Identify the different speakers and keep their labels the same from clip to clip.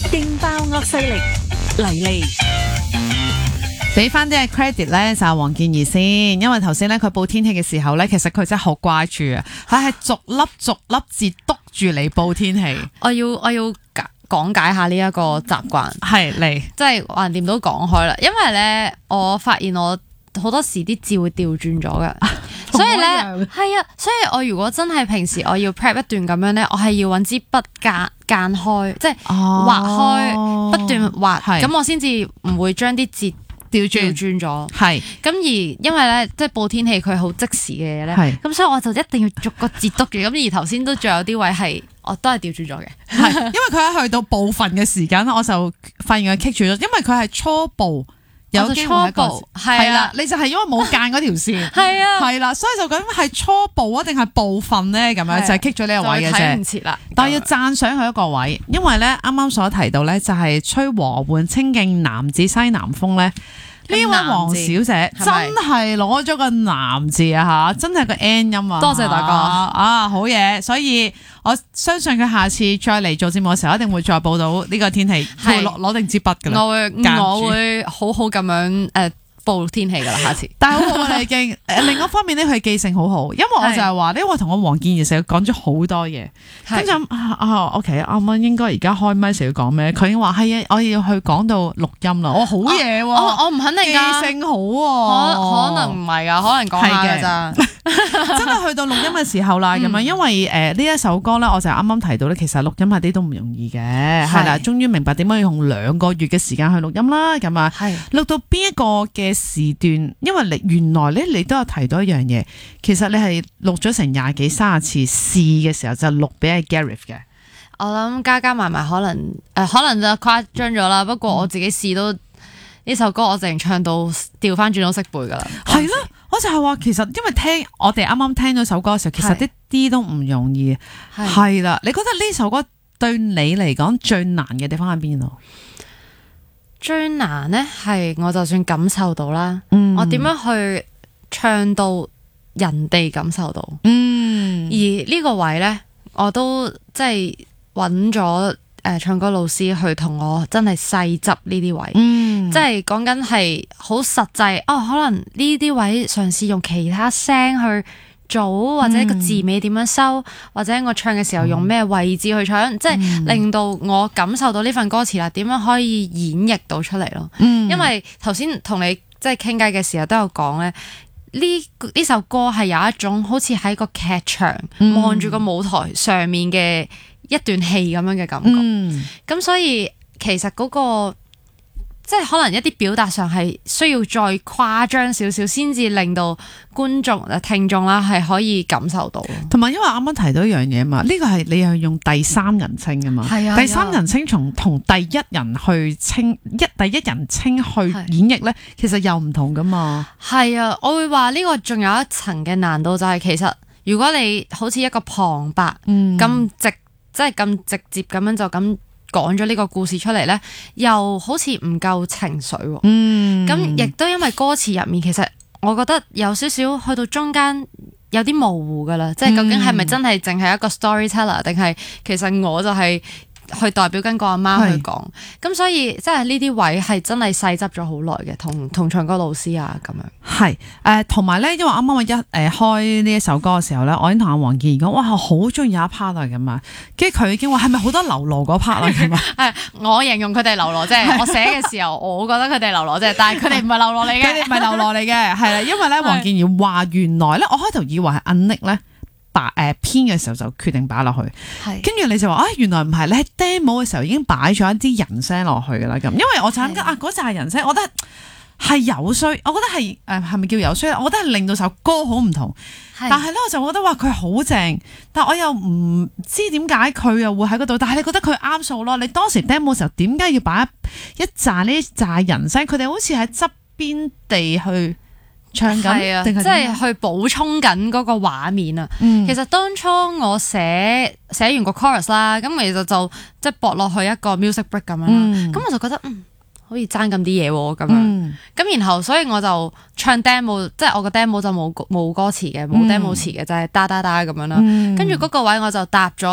Speaker 1: 勁爆惡勢力嚟嚟，
Speaker 2: 俾翻啲 credit 咧就係黃健儀先，因為頭先咧佢報天氣嘅時候咧，其實佢真係好掛住啊，佢係逐粒字督住你報天氣。
Speaker 3: 我要講解下呢一個習慣，
Speaker 2: 係嚟，
Speaker 3: 即係橫掂都講開啦。因為咧，我發現我好多時啲字會調轉咗嘅，所以咧係啊，所以我如果真係平時我要 prep 一段咁樣咧，我係要揾支筆間開，即係畫開，不斷畫，咁我先至唔會將啲字調轉咗。係咁而因為咧，即係報天氣佢好即時嘅嘢咧，咁所以我就一定要逐個字督住。咁而頭先都仲有啲位係我都係調轉咗嘅，
Speaker 2: 係因為佢一去到部分嘅時間，我就發現佢棘住咗，因為佢係初步。有機會係啦，你就係因為冇間嗰條線，係啊，係啦，所以就究竟係初步啊定係部分咧？咁樣就係棘咗呢個位嘅啫。睇唔切啦，但係要讚賞佢一個位，因為咧啱啱所提到咧就係吹和緩清勁南至西南風咧。呢位黃小姐真係攞咗個男字啊吓，真係個 N 音啊！
Speaker 3: 多謝大家
Speaker 2: 啊，好嘢！所以我相信佢下次再嚟做節目嘅時候，一定會再報到呢個天氣，會攞定支筆噶啦。
Speaker 3: 我會好好咁樣報天氣噶啦，下次。
Speaker 2: 但係好好啦，已經。另一方面咧，佢記性好好，因為我就係話呢，我同我黃健儀成日講咗好多嘢，跟住OK，啱啱應該而家開咪時要講咩？佢已經話係啊，我要去講到錄音啦。我好嘢喎，
Speaker 3: 我唔肯定㗎，
Speaker 2: 記性好喎，
Speaker 3: 可能唔係㗎，可能講下㗎咋。
Speaker 2: 真係去到錄音嘅時候啦，咁樣，因為呢一首歌咧，我就啱啱提到咧，其實錄音係啲都唔容易嘅，係啦，終於明白點解要用2個月嘅時間去錄音啦，咁啊，錄到邊一個嘅時段，因為原來咧你都有提到一樣嘢，其實你係錄咗成20幾30次試嘅時候就錄俾阿 Gareth 嘅。
Speaker 3: 我諗加埋可能就誇張咗啦，不過我自己試都呢首歌我淨唱到調翻轉都識背噶啦。
Speaker 2: 係咯，我就係話其實因為我哋啱啱聽咗首歌嘅時候，其實啲都唔容易。係啦，你覺得呢首歌對你嚟講最難嘅地方喺邊度？
Speaker 3: 最難呢係我就算感受到啦，我點樣去唱到人哋感受到，而呢個位呢，我都即係揾咗唱歌老師去同我真係細執呢啲位，即係講緊係好實際。可能呢啲位嘗試用其他聲去做，或者個字尾點樣收，或者我唱嘅時候用咩位置去唱，即係令到我感受到呢份歌詞啦，點樣可以演繹到出嚟咯。因為頭先同你即係傾偈嘅時候都有講咧，呢首歌係有一種好似喺個劇場望住個舞台上面嘅一段戲咁樣嘅感覺。咁所以其實嗰個即係可能一啲表達上係需要再誇張少少，先至令到觀眾聽眾啦係可以感受到。同埋因為啱啱提到一樣嘢嘛，呢個係你係用第三人稱㗎嘛，第三人稱同第一人去稱第一人稱去演繹咧，其實又唔同㗎嘛。係啊，我會話呢個仲有一層嘅難度，就係其實如果你好似一個旁白咁即係咁直接咁樣就咁講咗呢個故事出嚟呢，又好似唔夠情緒喎。咁亦都因為歌詞入面，其實我覺得有少少去到中間有啲模糊噶啦，即係究竟係咪真係淨係一個 storyteller，定係其實我就係去代表跟個阿媽去講。咁所以即係呢啲位係真係細執咗好耐嘅，同唱歌老師啊咁樣。係同埋咧，因為啱啱我開呢一首歌嘅時候咧，我已經同阿黃健儀講，哇，好中意有一 part 啊咁啊，跟住佢已經話係咪好多流羅嗰 part 啊咁啊？係我形容佢哋流羅啫，我寫嘅時候我覺得佢哋流羅啫，但係佢哋唔係流羅嚟嘅，佢哋唔係流羅嚟嘅，係啦，因為咧黃健儀話原來咧，我開頭以為係 Nick 咧。編嘅時候就決定擺落去，跟住你就話原來唔係，你喺 demo 嘅時候已經擺咗一啲人聲落去噶啦咁，因為我就諗緊嗰陣人聲，我覺得係有需，我覺得係係咪叫有需？我覺得係令到首歌好唔同，但係咧我就覺得話佢好正，但我又唔知點解佢又會喺嗰度，但係你覺得佢啱數咯？你當時 demo 嘅時候點解要擺一紮呢紮人聲？佢哋好似喺側邊地去唱緊，即係去補充緊嗰個畫面啊！其實當初我寫完個 chorus 啦，咁其實就即係駁落去一個 music break 咁樣啦，咁我就覺得好似爭咁啲嘢喎咁樣，咁然後所以我就唱 demo， 即係我個 demo 就冇歌詞嘅，冇 demo 詞嘅，就係打打打咁樣啦。跟住嗰個位我就搭咗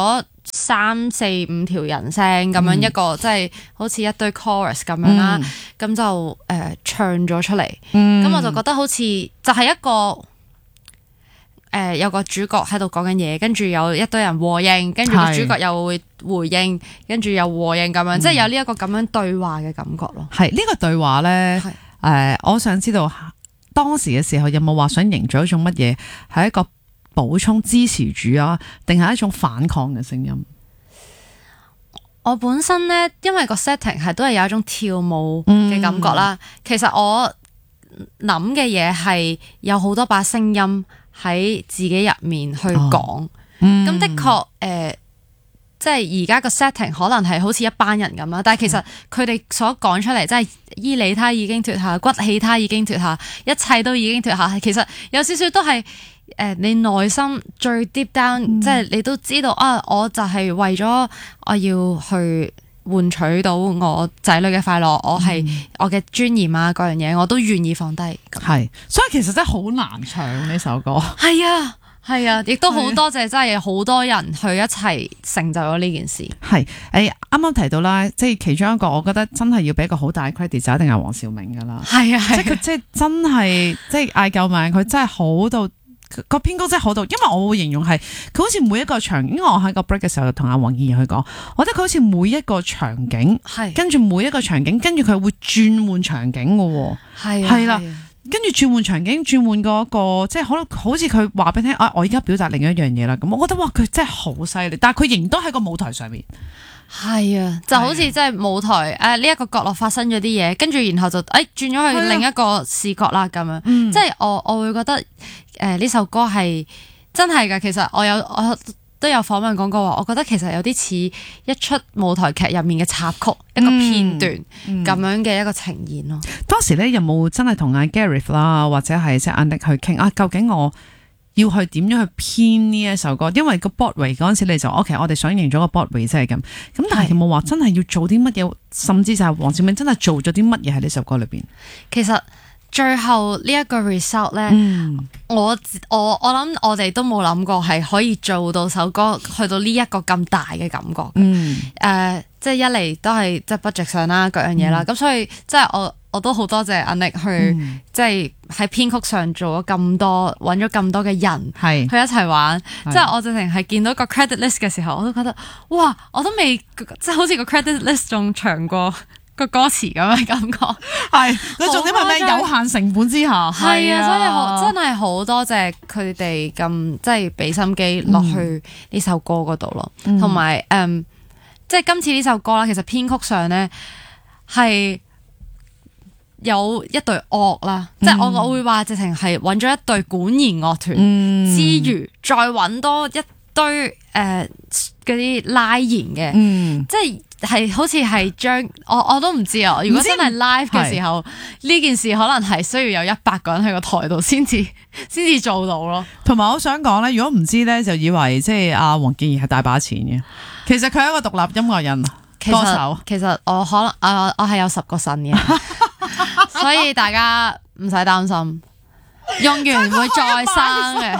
Speaker 3: 3、4、5條人聲咁樣一個，即係好似一堆 chorus 咁樣啦，咁就唱咗出嚟。咁我就覺得好似就係一個有個主角喺度講緊嘢，跟住有一堆人和應，跟住個主角又會回應，跟住又和應咁樣，即係有呢一個咁樣對話嘅感覺咯。
Speaker 2: 係呢個對話咧，我想知道當時嘅時候有冇話想營造一種乜嘢，係一個補充支持主啊，定係一種反抗嘅聲音？
Speaker 3: 我本身咧，因為個 setting 係都係有一種跳舞嘅感覺啦。其實我諗嘅嘢係有好多把聲音喺自己入面去講。咁的確即係而家個 setting 可能係好似一班人咁啦，但係其實佢哋所講出嚟，即係衣履他已經脫下，骨氣他已經脫下，一切都已經脫下。其實有少少都係你內心最 deep down，即係你都知道啊，我就係為咗我要去換取到我仔女嘅快樂，我係我嘅尊嚴啊，嗰樣嘢我都願意放低。
Speaker 2: 係，所以其實真係好難唱呢首歌。
Speaker 3: 係啊。係啊，亦都好多謝真係好多人去一齊成就咗呢件事。
Speaker 2: 係啱啱提到啦，即係其中一個，我覺得真係要俾個好大 credit 就一定係黃兆明噶啦。
Speaker 3: 係啊，
Speaker 2: 即係佢即係真係即係嗌救命，佢真係好到個編曲真係好到，因為我會形容係佢好似每一個場，因為我喺個 break 嘅時候同阿黃燕儀去講，我覺得佢好似每一個場景，跟住每一個場景，跟住佢會轉換場景噶。係啦。跟住轉換場景，轉換嗰個即係可能好似佢話俾你聽，我而家表達另一樣嘢啦。咁我覺得哇，佢真係好犀利，但係佢仍然都喺個舞台上面。
Speaker 3: 係啊，就好似即係舞台呢一個角落發生咗啲嘢，跟住然後就轉咗去另一個視角啦咁樣。即係我會覺得呢首歌係真係㗎。其實我都有訪問講過話，我覺得其實有啲似一出舞台劇入面嘅插曲，一個片段咁樣嘅一個呈現咯。
Speaker 2: 當時咧有冇真係同阿 Gareth 啦，或者係即係 Andy 去傾啊？究竟我要去點樣去編呢一首歌？因為個 Broadway 嗰陣時你就 OK，我哋想認咗個 Broadway 即係咁。咁但係有冇話真係要做啲乜嘢？甚至就係黃兆明真係做咗啲乜嘢喺呢首歌裏邊？
Speaker 3: 其實最後呢一個 result 咧，我諗我哋都冇諗過係可以做到首歌去到呢一個咁大嘅感覺。即係一嚟都係即係 budget 上啦，各樣嘢啦。咁所以即係我都好多謝阿力去即係喺編曲上做咗咁多，揾咗咁多嘅人去一齊玩。即係我直情係見到個 credit list 嘅時候，我都覺得哇，我都未即係好似個 credit list 仲長過個歌詞咁嘅感覺。係，佢重點係咩？有限成本之下，係啊，真係好多謝佢哋咁即係俾心機落去呢首歌嗰度咯，同埋即係今次呢首歌啦，其實編曲上咧係有一隊樂啦，即係我會話直情係揾咗一隊管弦樂團之餘，再揾多一堆嗰啲拉弦嘅，即係好似係將我都唔知啊。如果真係 live 嘅時候，呢件事可能係需要有100個人喺個台度先至做到咯。同埋我想講咧，如果唔知咧，就以為即係阿黃健儀係大把錢嘅。其實佢係一個獨立音樂人歌手。其實我可能我係有10個腎嘅，所以大家唔使擔心，用完會再生嘅。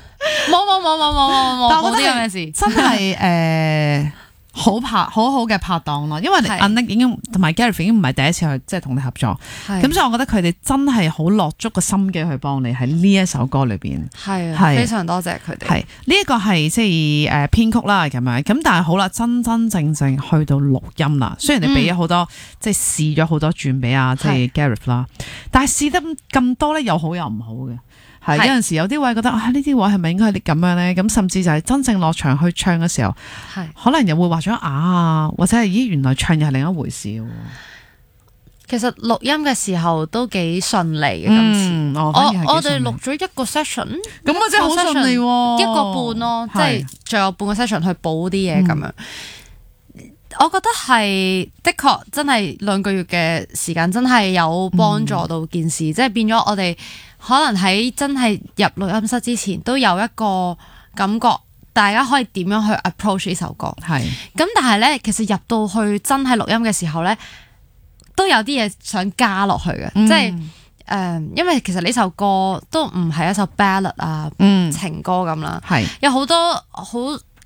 Speaker 3: 冇啲咁嘅事，真係好好嘅拍檔咯，因為阿 Nick 已經同埋 Gareth 已經唔係第一次去即係同你合作，咁所以我覺得佢哋真係好落足個心機去幫你喺呢一首歌裏邊，係非常多謝佢哋。係呢一個係即係編曲啦咁樣，咁但係好啦，真真正正去到錄音啦，雖然你俾咗好多即係試咗好多轉俾阿即係 Gareth 啦，但係試得咁多咧，有好有唔好嘅。係有陣時有啲位覺得呢啲位係咪應該係咁樣咧？咁甚至就係真正落場去唱嘅時候，可能又會話咗或者係原來唱又係另一回事。其實錄音嘅時候都幾順利嘅，今次我哋錄咗一個 session， 咁啊真係好順利，一個半咯，即係最後半個 session 去補啲嘢咁樣。我覺得係的確真係2個月嘅時間真係有幫助到件事，即係變咗我哋可能喺真係入錄音室之前都有一個感覺，大家可以點樣去 approach 呢首歌。係咁，但係咧，其實入到去真係錄音嘅時候咧，都有啲嘢想加落去嘅，即係因為其實呢首歌都唔係一首 ballad 情歌咁啦，係有好多好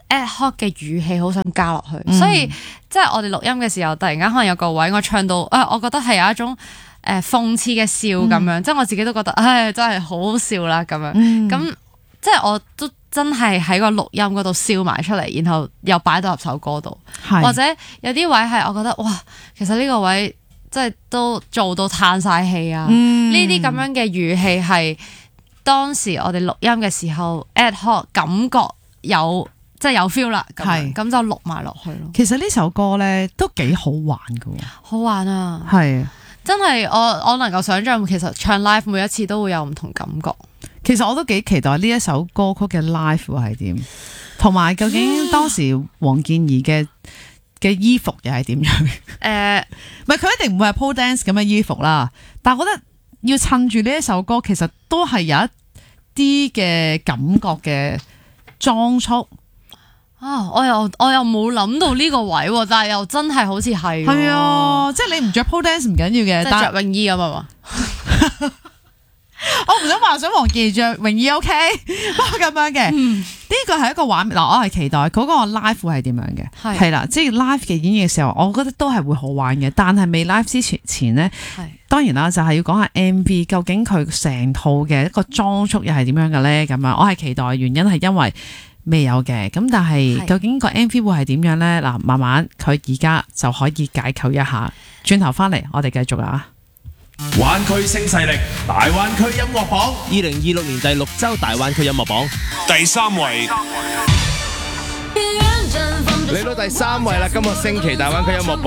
Speaker 3: ad hoc 嘅語氣好想加落去，所以即係我哋錄音嘅時候，突然間可能有個位我唱到我覺得係有一種諷刺嘅笑咁樣，即係我自己都覺得真係好好笑啦咁樣，咁即係我都真係喺個錄音嗰度笑埋出嚟，然後又擺到入首歌度，或者有啲位係我覺得哇，其實呢個位即係都做到嘆晒氣啊，呢啲咁樣嘅語氣係當時我哋錄音嘅時候 ad hoc 感覺有。即係有 feel 啦，咁就錄埋落去咯。
Speaker 2: 其實呢首歌咧都幾好玩噶，
Speaker 3: 好玩啊！
Speaker 2: 係
Speaker 3: 真係我能夠想象，其實唱 live 每一次都會有唔同感覺。
Speaker 2: 其實我都幾期待呢一首歌曲嘅 live 會係點，同埋究竟當時黃健儀嘅衣服又係點樣？唔係佢一定唔會係 pole dance 咁嘅衣服啦，但係我覺得要趁住呢一首歌，其實都係有一啲嘅感覺嘅裝束。
Speaker 3: 我又冇諗到呢個位，但係又真係好似係。係
Speaker 2: 啊，即係你唔着 pole dance 唔緊要嘅，
Speaker 3: 但係着泳衣咁啊嘛。
Speaker 2: 我唔想話想黃健儀着泳衣 OK， 不過咁樣嘅，呢個係一個畫面。嗱，我係期待嗰個 live 會係點樣嘅，係啦，即係 live 嘅演繹嘅時候，我覺得都係會好玩嘅。但係未 live 之前咧，當然啦，就係要講下 MV 究竟佢成套嘅一個裝束又係點樣嘅咧？咁樣，我係期待嘅原因係因為。未有嘅，咁但係究竟個 MV 會係點樣呢？嗱，慢慢佢而家就可以解構一下。轉頭翻嚟，我哋繼續啊！
Speaker 4: 灣區新勢力大灣區音樂榜2026年第6週大灣區音樂榜第3位，嚟到第3位啦！今個星期大灣區音樂榜